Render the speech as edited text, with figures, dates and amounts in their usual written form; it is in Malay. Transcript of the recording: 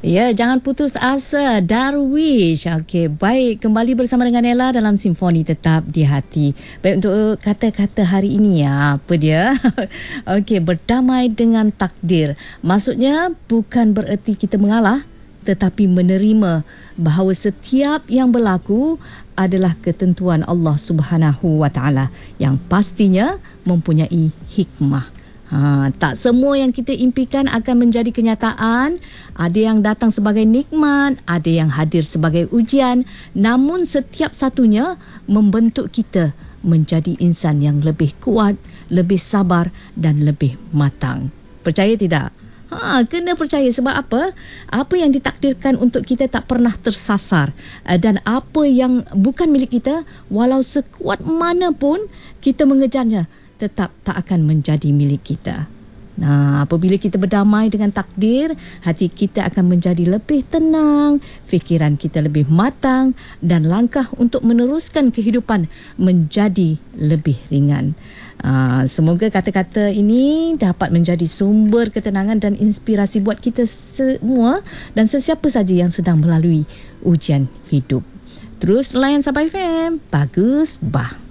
Ya, jangan putus asa. Darwish. Okey, baik. Kembali bersama dengan Ella dalam Simfoni Tetap di Hati. Baik, untuk kata-kata hari ini, apa dia? Okey, berdamai dengan takdir. Maksudnya bukan bererti kita mengalah, tetapi menerima bahawa setiap yang berlaku adalah ketentuan Allah Subhanahu Wa Taala yang pastinya mempunyai hikmah. Tak semua yang kita impikan akan menjadi kenyataan. Ada yang datang sebagai nikmat, ada yang hadir sebagai ujian. Namun setiap satunya membentuk kita menjadi insan yang lebih kuat, lebih sabar dan lebih matang. Percaya tidak? Kena percaya. Sebab apa? Apa yang ditakdirkan untuk kita tak pernah tersasar. Dan apa yang bukan milik kita, walau sekuat mana pun kita mengejarnya, tetap tak akan menjadi milik kita. Apabila kita berdamai dengan takdir, hati kita akan menjadi lebih tenang, fikiran kita lebih matang dan langkah untuk meneruskan kehidupan menjadi lebih ringan. Semoga kata-kata ini dapat menjadi sumber ketenangan dan inspirasi buat kita semua dan sesiapa saja yang sedang melalui ujian hidup. Terus layan Sabah FM. Bagus, bah.